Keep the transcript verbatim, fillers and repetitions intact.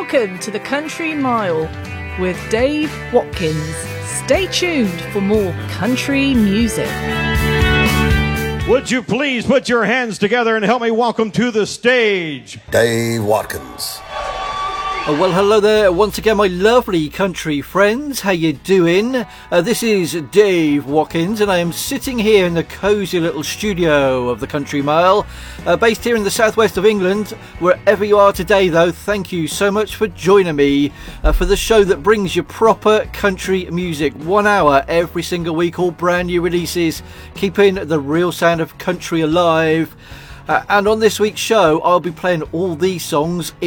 Welcome to the Country Mile with Dave Watkins. Stay tuned for more country music. Would you please put your hands together and help me welcome to the stage Dave Watkins. Oh, well, hello there once again, my lovely country friends. How you doing? Uh, this is Dave Watkins, and I am sitting here in the cosy little studio of the Country Mile, uh, based here in the southwest of England. Wherever you are today, though, thank you so much for joining me uh, for the show that brings you proper country music. One hour every single week, all brand new releases, keeping the real sound of country alive. Uh, and on this week's show, I'll be playing all these songs in